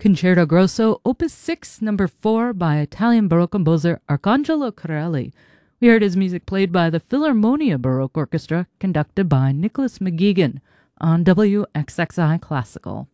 Concerto Grosso, Opus 6, number 4, by Italian Baroque composer Arcangelo Corelli. We heard his music played by the Philharmonia Baroque Orchestra, conducted by Nicholas McGuigan on WXXI Classical.